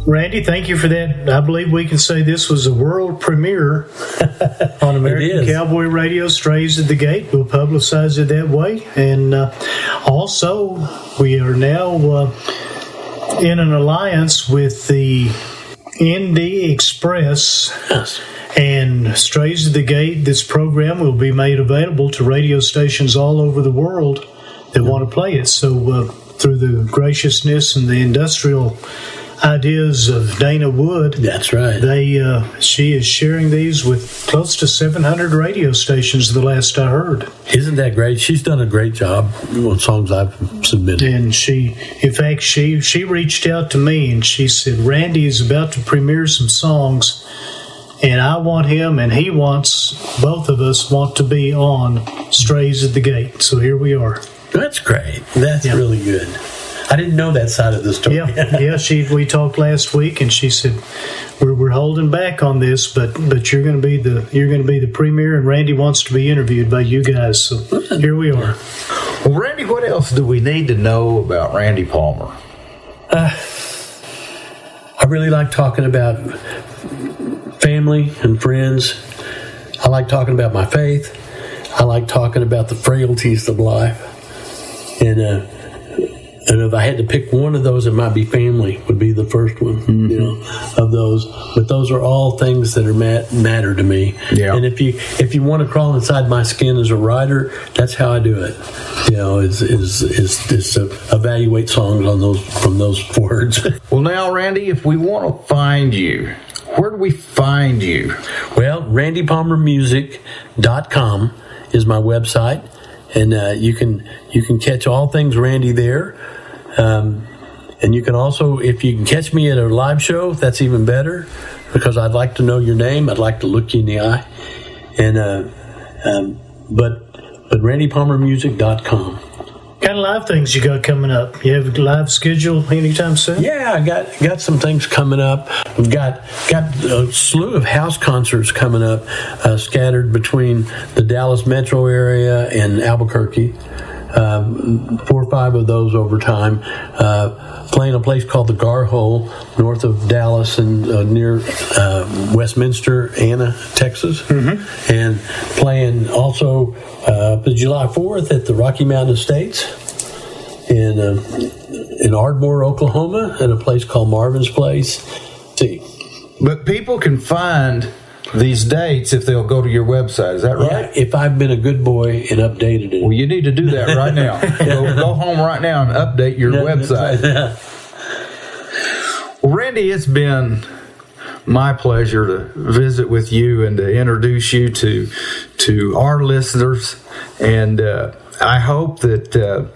Randy, thank you for that. I believe we can say this was a world premiere on American Cowboy Radio, Strays at the Gate. We'll publicize it that way. And also, we are now in an alliance with the Indie Express. Yes. And Strays at the Gate, this program will be made available to radio stations all over the world that want to play it. So through the graciousness and the industrial ideas of Dana Wood, that's right. She is sharing these with close to 700 radio stations. The last I heard. Isn't that great? She's done a great job on songs I've submitted. And she reached out to me and she said, "Randy is about to premiere some songs, and I want him, and he wants both of us want to be on Strays at the Gate." So here we are. That's great. That's really good. I didn't know that side of the story. Yeah. We talked last week, and she said we're holding back on this, but you're going to be the premier, and Randy wants to be interviewed by you guys. So here we are. Well, Randy, what else do we need to know about Randy Palmer? I really like talking about family and friends. I like talking about my faith. I like talking about the frailties of life, and if I had to pick one of those, it might be family would be the first one, of those. But those are all things that are matter to me. Yeah. And if you want to crawl inside my skin as a writer, that's how I do it. Is evaluate songs on from those words. Well, now, Randy, if we want to find you, where do we find you? Well, RandyPalmerMusic.com is my website. And you can catch all things Randy there. And you can also, if you can catch me at a live show, that's even better, because I'd like to know your name. I'd like to look you in the eye. And but RandyPalmerMusic.com. What kind of live things you got coming up? You have a live schedule anytime soon? Yeah, I got some things coming up. We've got a slew of house concerts coming up, scattered between the Dallas metro area and Albuquerque. 4 or 5 of those over time. Playing a place called the Gar Hole, north of Dallas and near Westminster, Anna, Texas. Mm-hmm. And playing also July 4th at the Rocky Mountain Estates in Ardmore, Oklahoma, at a place called Marvin's Place. See, but people can find these dates if they'll go to your website. Is that right? Yeah, if I've been a good boy and updated it. Well, you need to do that right now. Go home right now and update your website. Well, Randy, it's been my pleasure to visit with you and to introduce you to our listeners. And I hope that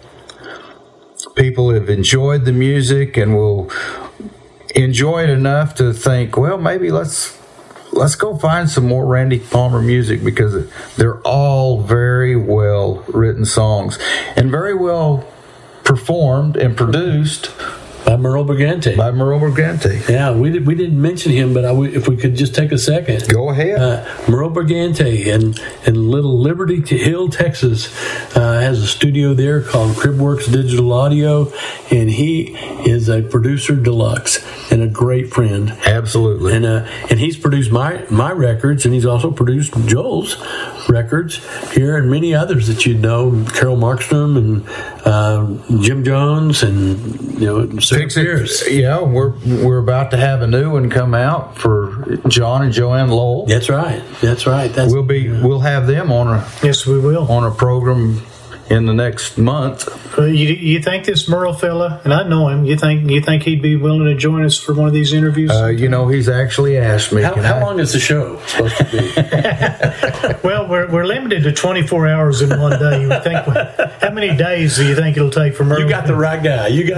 people have enjoyed the music and will enjoy it enough to think, well, maybe let's go find some more Randy Palmer music, because they're all very well written songs and very well performed and produced by Merle Brigante. Yeah, we didn't mention him, but if we could just take a second. Go ahead. Merle Brigante in Little Liberty Hill, Texas, has a studio there called Cribworks Digital Audio, and he is a producer deluxe and a great friend. Absolutely. And he's produced my records, and he's also produced Joel's records here and many others that you'd know, Carol Markstrom and Jim Jones and Sarah Pierce. Yeah, we're about to have a new one come out for John and Joanne Lowell. That's right. We'll have them on yes, we will, on a program in the next month. You think this Merle fella, and I know him, you think he'd be willing to join us for one of these interviews? He's actually asked me. How long is the show supposed to be? Well, we're limited to 24 hours in one day. You think, how many days do you think it'll take for Merle? You got the right guy. He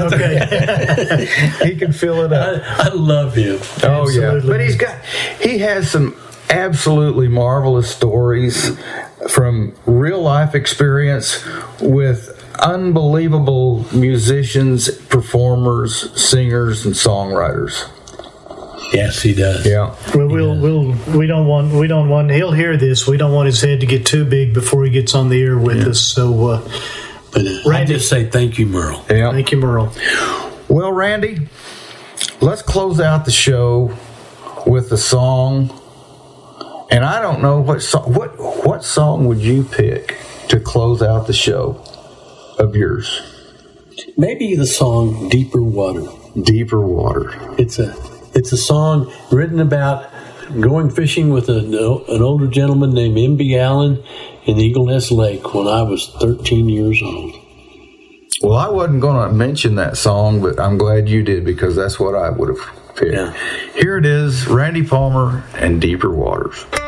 can fill it up. I love him. Oh, absolutely. Yeah. But he has some absolutely marvelous stories from real life experience with unbelievable musicians, performers, singers, and songwriters. Yes, he does. Yeah. Well, we don't want. He'll hear this. We don't want his head to get too big before he gets on the air with us. So, Randy, I just say thank you, Merle. Yeah. Thank you, Merle. Well, Randy, let's close out the show with a song. And I don't know what song would you pick to close out the show of yours? Maybe the song "Deeper Water." Deeper Water. It's a song written about going fishing with an older gentleman named M.B. Allen in Eagle Nest Lake when I was 13 years old. Well, I wasn't going to mention that song, but I'm glad you did, because that's what I would have picked. Yeah. Here it is, Randy Palmer and Deeper Waters.